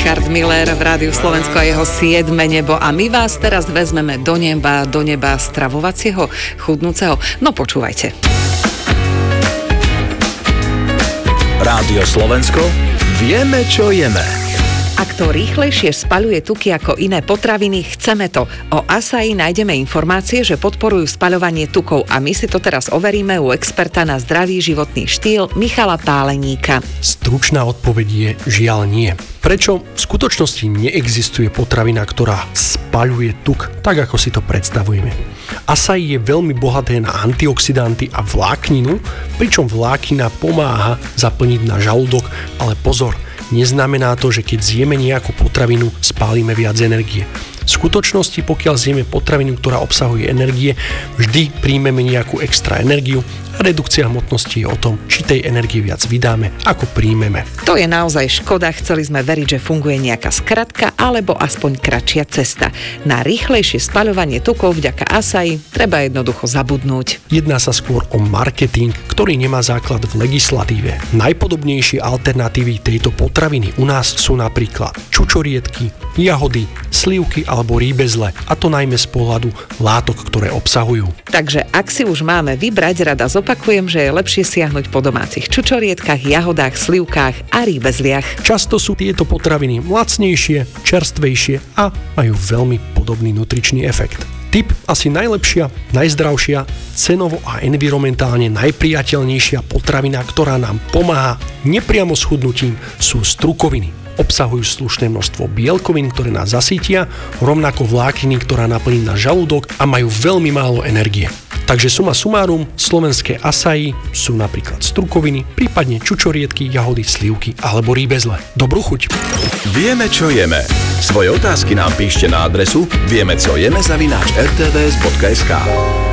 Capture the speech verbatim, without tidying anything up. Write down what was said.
Richard Miller v Rádiu Slovensko a jeho siedme nebo. A my vás teraz vezmeme do neba, do neba stravovacieho, chudnúceho. No počúvajte. Rádio Slovensko, vieme, čo jeme. Ak to rýchlejšie spaľuje tuky ako iné potraviny, chceme to. O Asahi nájdeme informácie, že podporujú spaľovanie tukov a my si to teraz overíme u experta na zdravý životný štýl Michala Páleníka. Stručná odpoveď je žiaľ nie. Prečo? V skutočnosti neexistuje potravina, ktorá spaľuje tuk, tak ako si to predstavujeme. Asahi je veľmi bohaté na antioxidanty a vlákninu, pričom vláknina pomáha zaplniť na žalúdok, ale pozor, neznamená to, že keď zjeme nejakú potravinu, spálime viac energie. V skutočnosti, pokiaľ zjeme potravinu, ktorá obsahuje energie, vždy príjmeme nejakú extra energiu a redukcia hmotnosti je o tom, či tej energie viac vydáme, ako príjmeme. To je naozaj škoda, chceli sme veriť, že funguje nejaká skratka alebo aspoň kratšia cesta. Na rýchlejšie spaľovanie tukov vďaka Asahi treba jednoducho zabudnúť. Jedná sa skôr o marketing, ktorý nemá základ v legislatíve. Najpodobnejšie alternatívy tejto potraviny u nás sú napríklad čučoriedky, jahody, slivky alebo rýbezle, a to najmä z pohľadu látok, ktoré obsahujú. Takže ak si už máme vybrať, rada zopakujem, že je lepšie siahnuť po domácich čučoriedkach, jahodách, slivkách a rýbezliach. Často sú tieto potraviny lacnejšie, čerstvejšie a majú veľmi podobný nutričný efekt. Tip asi najlepšia, najzdravšia, cenovo a environmentálne najpriateľnejšia potravina, ktorá nám pomáha nepriamo s chudnutím, sú strukoviny. Obsahujú slušné množstvo bielkovín, ktoré nás zasítia, rovnako vlákniny, ktorá naplní náš žalúdok a majú veľmi málo energie. Takže suma sumárum, slovenské Asahi sú napríklad strukoviny, prípadne čučoriedky, jahody, slivky alebo rýbezle. Dobrú chuť! Vieme, čo jeme. Svoje otázky nám píšte na adresu vieme, co jeme zavináč er té vé es bodka es ká.